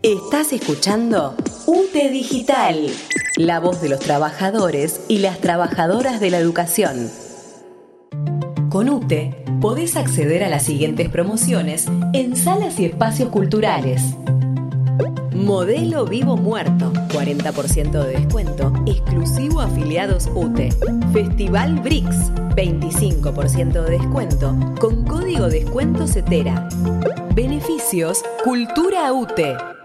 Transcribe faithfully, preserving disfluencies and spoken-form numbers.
Estás escuchando UTE Digital, la voz de los trabajadores y las trabajadoras de la educación. Con UTE podés acceder a las siguientes promociones en salas y espacios culturales. Modelo Vivo Muerto, cuarenta por ciento de descuento, exclusivo a afiliados UTE. Festival Brix, veinticinco por ciento de descuento, con código descuento CETERA. Beneficios Cultura UTE.